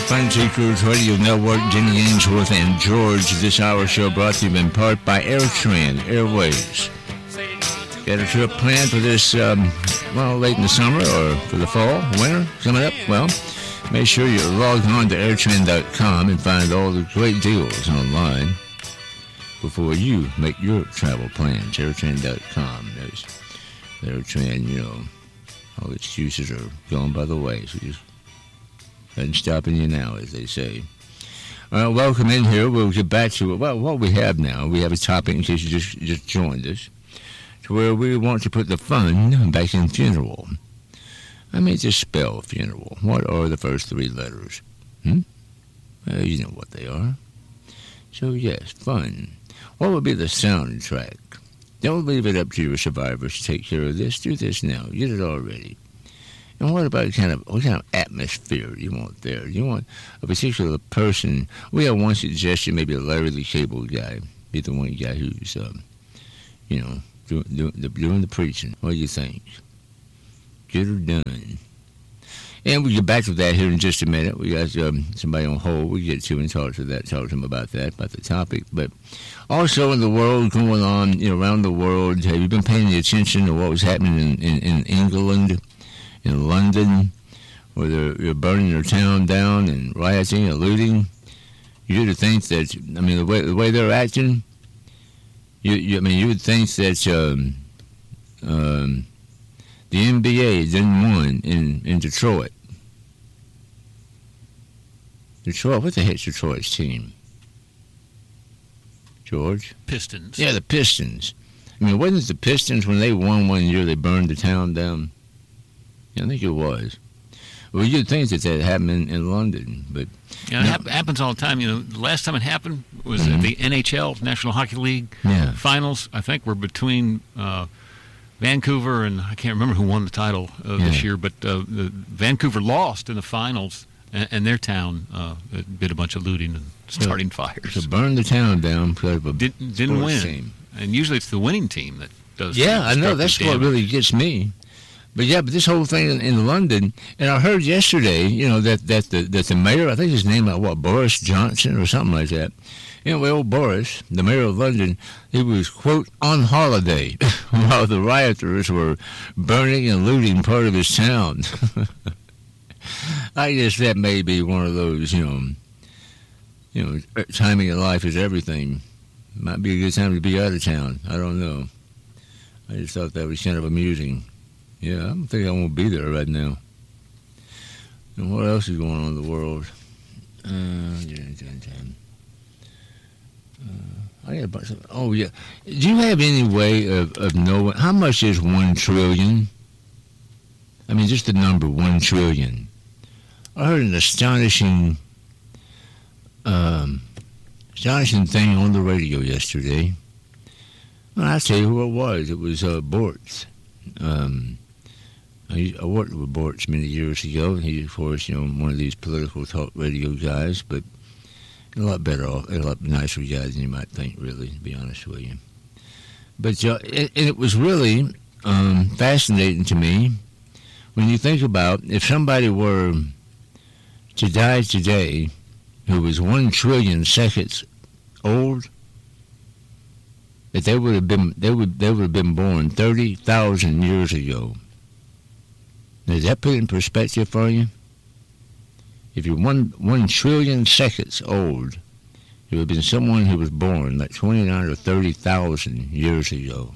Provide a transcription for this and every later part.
Fun Seekers Radio Network, Jenny Ainsworth and George. This hour show brought to you in part by AirTran Airways. Got a trip planned for this, late in the summer or for the fall, winter, coming up? Well, make sure you're logged on to airtran.com and find all the great deals online before you make your travel plans. airtran.com. There's AirTran, all excuses are going by the way, so just nothing stopping you now, as they say. Welcome in here. We'll get back to what we have now. We have a topic, in case you just joined us, to where we want to put the fun back in funeral. I mean, just spell funeral. What are the first three letters? You know what they are. So, yes, fun. What would be the soundtrack? Don't leave it up to your survivors to take care of this. Do this now. Get it all ready. And what about what kind of atmosphere do you want there? Do you want a particular person? We have one suggestion, maybe a Larry the Cable Guy, be the one guy who's, doing the preaching. What do you think? Get her done. And we'll get back to that here in just a minute. We got somebody on hold. We'll get to and talk to them about that, about the topic. But also in the world going on, around the world, have you been paying attention to what was happening in England? In London, where they're burning their town down and rioting and looting? You would think that, the way they're acting, you would think that the NBA didn't win in Detroit. Detroit, what the heck's Detroit's team? George? Pistons. Yeah, the Pistons. Wasn't it the Pistons when they won one year, they burned the town down? I think it was. Well, you'd think that happened in London, but... Yeah, it happens all the time. The last time it happened was at the NHL, National Hockey League finals. I think were between Vancouver and... I can't remember who won the title this year, but Vancouver lost in the finals, and their town did a bunch of looting and starting fires. So burned the town down because of a didn't win. Team. And usually it's the winning team that does... Yeah, I know. That's what really gets me. But this whole thing in London, and I heard yesterday, that the mayor, I think his name, Boris Johnson or something like that. Anyway, old Boris, the mayor of London, he was, quote, on holiday while the rioters were burning and looting part of his town. I guess that may be one of those, timing in life is everything. Might be a good time to be out of town. I don't know. I just thought that was kind of amusing. Yeah, I don't think I won't be there right now. And what else is going on in the world? I got a bunch of... Oh, yeah. Do you have any way of knowing... How much is 1 trillion? Just the number 1 trillion. I heard an astonishing thing on the radio yesterday. Well, I'll tell you who it was. It was Bortz. I worked with Bortz many years ago. He's, of course, one of these political talk radio guys, but a lot nicer guy than you might think, really, to be honest with you. But it was really fascinating to me when you think about if somebody were to die today who was 1 trillion seconds old, that they would have been born 30,000 years ago. Does that put it in perspective for you? If you're 1 trillion seconds old, it would have been someone who was born like 29 or 30,000 years ago.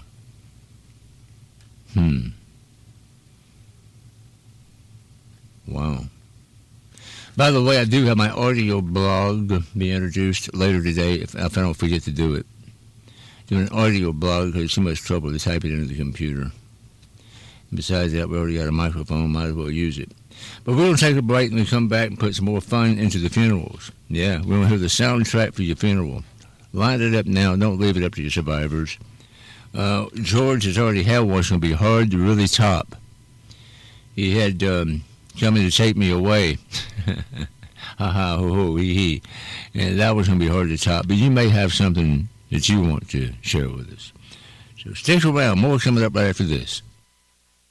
Wow. By the way, I do have my audio blog being introduced later today if I don't forget to do it. Do an audio blog because it's too much trouble to type it into the computer. Besides that, we already got a microphone, might as well use it. But we're going to take a break and we come back and put some more fun into the funerals. Yeah, we're going to hear the soundtrack for your funeral. Line it up now. Don't leave it up to your survivors. George has already had one. It's going to be hard to really top. He had coming to take me away. Ha ha, ho ho, hee hee. And that was going to be hard to top. But you may have something that you want to share with us. So stick around. More coming up right after this.